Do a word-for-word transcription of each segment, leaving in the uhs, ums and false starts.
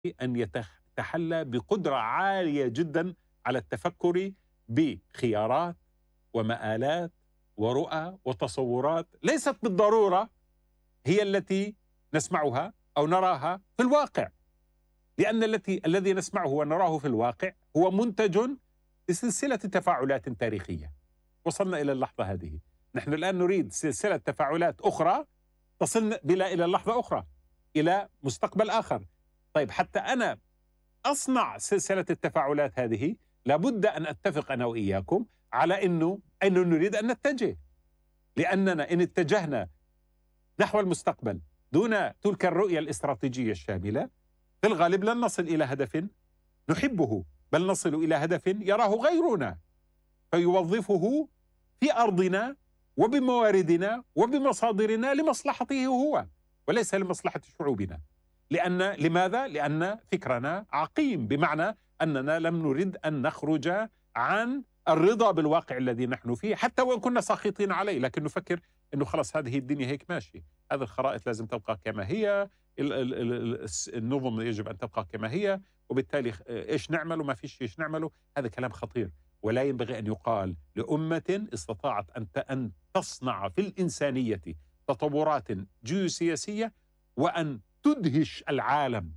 أن يتحلى بقدرة عالية جدا على التفكر بخيارات ومآلات ورؤى وتصورات ليست بالضرورة هي التي نسمعها أو نراها في الواقع، لأن التي الذي نسمعه ونراه في الواقع هو منتج لسلسلة تفاعلات تاريخية وصلنا إلى اللحظة هذه. نحن الآن نريد سلسلة تفاعلات أخرى تصلنا بلا إلى لحظة أخرى، إلى مستقبل آخر. طيب حتى أنا أصنع سلسلة التفاعلات هذه لابد أن أتفق أنا وإياكم على أنه أنه نريد أن نتجه، لأننا إن اتجهنا نحو المستقبل دون تلك الرؤية الاستراتيجية الشاملة في الغالب لن نصل إلى هدف نحبه، بل نصل إلى هدف يراه غيرنا فيوظفه في أرضنا وبمواردنا وبمصادرنا لمصلحته هو وليس لمصلحة شعوبنا. لأن لماذا؟ لأن فكرنا عقيم، بمعنى أننا لم نرد أن نخرج عن الرضا بالواقع الذي نحن فيه حتى وإن كنا ساخطين عليه، لكن نفكر أنه خلص هذه الدنيا هيك ماشي، هذه الخرائط لازم تبقى كما هي، النظم يجب أن تبقى كما هي، وبالتالي إيش نعمل وما فيش إيش نعمله. هذا كلام خطير ولا ينبغي أن يقال لأمة استطاعت أن تصنع في الإنسانية تطورات جيوسياسية وأن تدهش العالم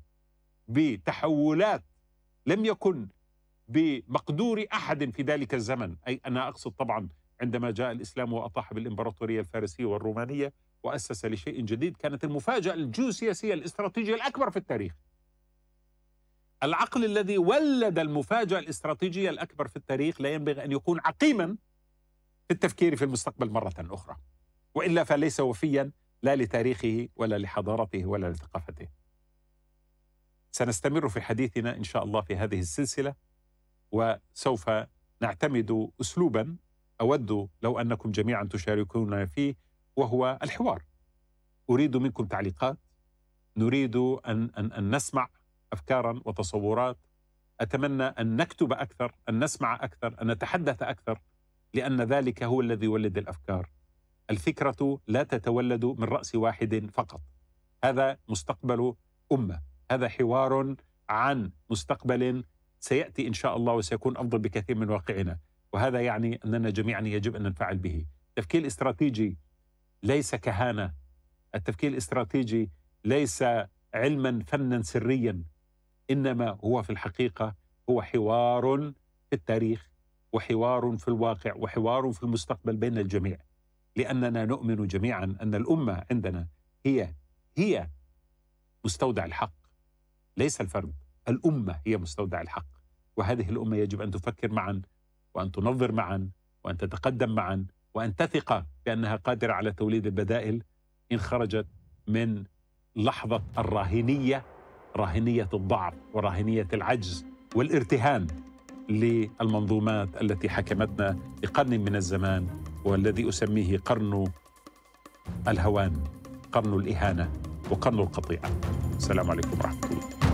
بتحولات لم يكن بمقدور أحد في ذلك الزمن. أي أنا أقصد طبعا عندما جاء الإسلام وأطاح بالإمبراطورية الفارسية والرومانية وأسس لشيء جديد، كانت المفاجأة الجيوسياسية الاستراتيجية الأكبر في التاريخ. العقل الذي ولد المفاجأة الاستراتيجية الأكبر في التاريخ لا ينبغي أن يكون عقيما في التفكير في المستقبل مرة أخرى، وإلا فليس وفيا لا لتاريخه ولا لحضارته ولا لثقافته. سنستمر في حديثنا إن شاء الله في هذه السلسلة، وسوف نعتمد أسلوبا أود لو أنكم جميعا تشاركون فيه، وهو الحوار. أريد منكم تعليقات، نريد أن, أن, أن نسمع أفكارا وتصورات، أتمنى أن نكتب أكثر، أن نسمع أكثر، أن نتحدث أكثر، لأن ذلك هو الذي يولد الأفكار. الفكرة لا تتولد من رأس واحد فقط، هذا مستقبل أمة، هذا حوار عن مستقبل سيأتي إن شاء الله وسيكون أفضل بكثير من واقعنا، وهذا يعني أننا جميعا يجب أن ننفعل به. التفكير الاستراتيجي ليس كهانة، التفكير الاستراتيجي ليس علما فنا سريا، إنما هو في الحقيقة هو حوار في التاريخ وحوار في الواقع وحوار في المستقبل بين الجميع، لأننا نؤمن جميعا أن الأمة عندنا هي هي مستودع الحق، ليس الفرد، الأمة هي مستودع الحق، وهذه الأمة يجب أن تفكر معا وأن تنظر معا وأن تتقدم معا وأن تثق بأنها قادرة على توليد البدائل إن خرجت من لحظة الراهنية، راهنية الضعف وراهنية العجز والارتهان للمنظومات التي حكمتنا لقرن من الزمان، والذي أسميه قرن الهوان، قرن الإهانة، وقرن القطيعة. السلام عليكم ورحمة الله.